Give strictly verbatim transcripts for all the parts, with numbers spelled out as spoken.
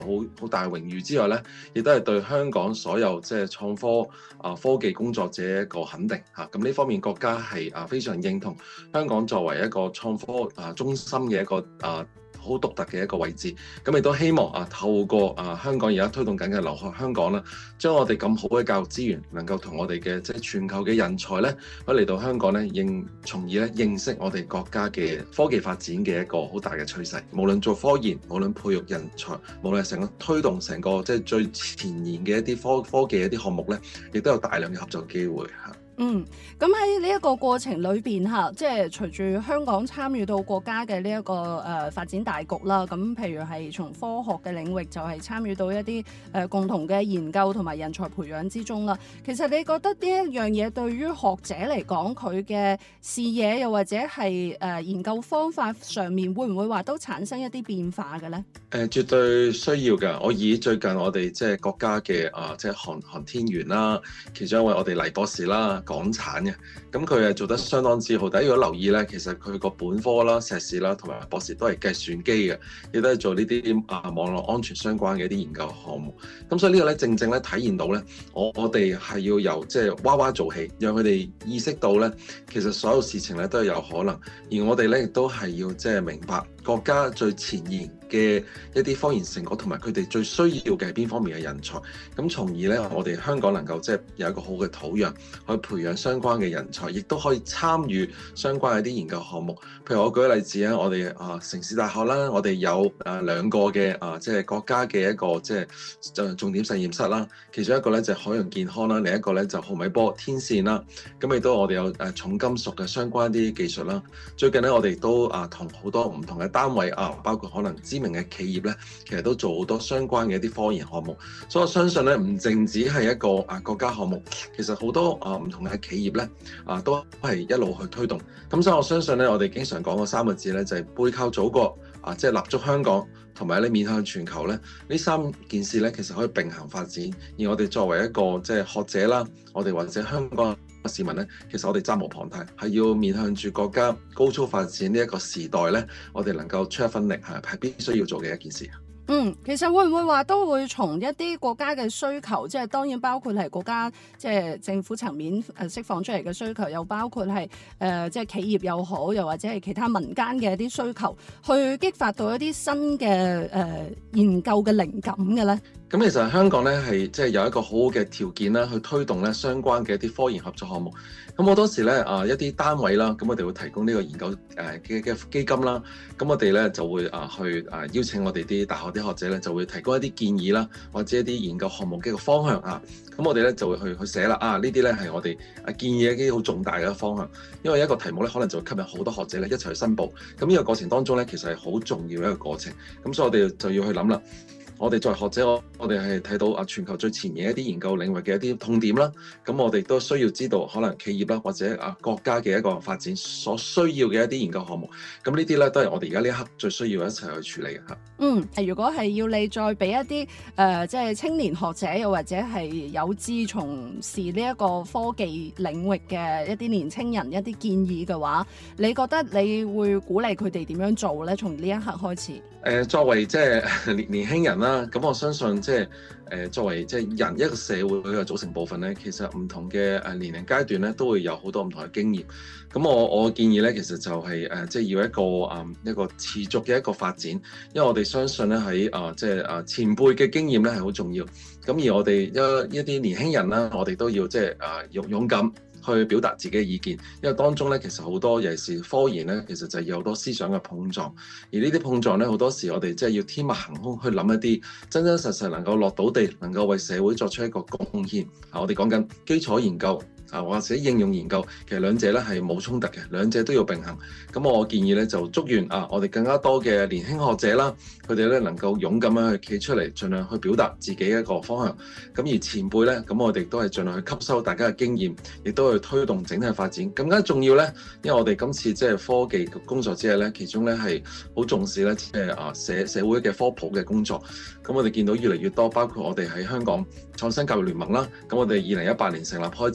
好好大榮譽之外咧，亦都係對香港所有即係創科啊科技工作者一個肯定嚇。咁、啊、呢方面國家係啊非常認同香港作為一個創科啊中心嘅一個啊好獨特嘅一個位置。咁亦都希望啊透過啊香港而家推動緊嘅留學香港啦，將我哋咁好嘅教育資源能夠同我哋嘅即係全球嘅人才咧，可以嚟到香港咧，認從而咧認識我哋國家嘅科技發展嘅一個好大嘅趨勢。無論做科研，無論培育人才，無論係成個推動成個即係最前沿嘅一啲科科技一啲項目咧，亦都有大量嘅合作機會嚇。 嗯，咁喺呢一個過程裏邊嚇，即係隨住香港參與到國家嘅呢一個誒、呃、發展大局啦。咁譬如係從科學嘅領域，就係參與到一啲誒、呃、共同嘅研究同埋人才培養之中啦。其實你覺得呢一樣嘢對於學者嚟講，佢嘅視野又或者係誒、呃、研究方法上面，會唔會話都產生一啲變化嘅咧？誒、 呃，絕對需要㗎。我以最近我哋即係國家嘅啊，即係航航天員啦，其中一位我哋黎博士啦。港產嘅，咁佢係做得相當之好。大家如果留意咧，其實佢個本科啦、碩士啦同埋博士都係計算機嘅，亦都係做呢啲啊網絡安全相關嘅一啲研究項目。咁所以呢個咧正正咧體現到咧，我我哋係要由即係娃娃做起，讓佢哋意識到咧，其實所有事情咧都係有可能。而我哋咧亦都係要即係明白國家最前沿嘅一啲科研成果，同埋佢哋最需要嘅係邊方面嘅人才。咁從而咧，我哋香港能夠即係有一個好嘅土壤去培養相關嘅人才，亦都可以參與相關嘅啲研究項目。譬如我舉個例子咧，我哋啊城市大學啦，我哋有啊兩個嘅啊即係國家嘅一個即係就重點實驗室啦。其中一個咧就係海洋健康啦，另一個咧就毫米波天線啦。咁亦都我哋有誒重金屬嘅相關啲技術啦。最近咧我哋都啊同好多唔同嘅單位啊，包括可能知名嘅企業咧，其實都做好多相關嘅一啲科研項目。所以我相信咧，唔淨止係一個啊國家項目，其實好多啊唔同嘅企業咧啊都係一路去推動。咁所以我相信咧，我哋經常講嗰三個字咧，就係背靠祖國啊，即係立足香港，同埋咧面向全球咧，呢三件事咧其實可以並行發展。而我哋作為一個即係學者啦，我哋或者香港市民咧，其實我哋責無旁貸，係要面向住國家高速發展呢一個時代咧，我哋能夠出一分力，係係必須要做嘅一件事。 嗯，其實會唔會話都會從一啲國家嘅需求，即係當然包括係國家即係政府層面誒釋放出嚟嘅需求，又包括係誒、呃、即係企業又好，又或者係其他民間嘅一啲需求，去激發到一啲新嘅誒、呃、研究嘅靈感嘅咧？ 咁其實香港咧係即係有一個好好嘅條件啦，去推動咧相關嘅一啲科研合作項目。咁好多時咧啊一啲單位啦，咁我哋會提供呢個研究誒嘅嘅基金啦。咁我哋咧就會啊去啊邀請我哋啲大學啲學者咧，就會提供一啲建議啦，或者一啲研究項目嘅一個方向啊。咁我哋咧就會去去寫啦。啊呢啲咧係我哋啊建議一啲好重大嘅方向，因為一個題目咧可能就會吸引好多學者咧一齊去申報。咁呢個過程當中咧，其實係好重要嘅一個過程。咁所以我哋就要去諗啦。我哋作為學者，我我哋係睇到啊全球最前沿一啲研究領域嘅一啲痛點啦。咁我哋都需要知道可能企業啦或者啊國家嘅一個發展所需要嘅一啲研究項目。咁呢啲咧都係我哋而家呢一刻最需要一齊去處理嘅嚇。 嗯，如果係要你再俾一啲誒、呃，即係青年學者又或者係有志從事呢一個科技領域嘅一啲年青人一啲建議嘅話，你覺得你會鼓勵佢哋點樣做咧？從呢一刻開始。 誒、呃、作為即係年年輕人啦，咁我相信即係誒作為即係人一個社會嘅組成部分咧，其實唔同嘅誒年齡階段咧都會有好多唔同嘅經驗。咁我我建議咧，其實就係、是、誒即係要一個誒、嗯、一個持續嘅一個發展，因為我哋相信咧喺啊即係啊前輩嘅經驗咧係好重要。咁而我哋一一啲年輕人啦，我哋都要即係啊勇勇敢去表達自己嘅意見，因為當中咧其實好多尤其是科研咧，其實就係有好多思想嘅碰撞，而呢啲碰撞咧好多時我哋即係要天馬行空去諗一啲真真實實能夠落到地，能夠為社會作出一個貢獻。啊，我哋講緊基礎研究啊，或者應用研究，其實兩者咧係冇衝突嘅，兩者都要並行。咁我建議咧就祝願啊，我哋更加多嘅年輕學者啦，佢哋咧能夠勇敢咁去企出嚟，盡量去表達自己一個方向。咁而前輩咧，咁我哋都係盡量去吸收大家嘅經驗，亦都去推動整體發展。更加重要咧，因為我哋今次即係科技工作之夜咧，其中咧係好重視咧，即係啊社社會嘅科普嘅工作。咁我哋見到越嚟越多，包括我哋喺香港創新教育聯盟啦，咁我哋二零一八年成立開始咧，其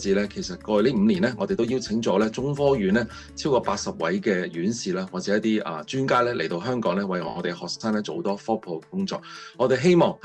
實過去呢五年咧，我哋都邀請咗咧中科院咧超過八十位嘅院士啦，或者一啲啊專家咧嚟到香港咧，為我哋學生咧做好多科普工作。我哋希望